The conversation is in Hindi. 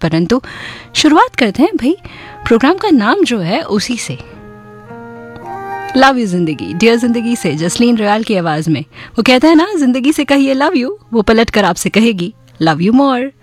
परंतु शुरुआत करते हैं भाई प्रोग्राम का नाम जो है उसी से, लव यू जिंदगी, डियर जिंदगी से जसलीन रयाल की आवाज में। वो कहता है ना, जिंदगी से कहिए लव यू, वो पलट कर आपसे कहेगी लव यू मोर।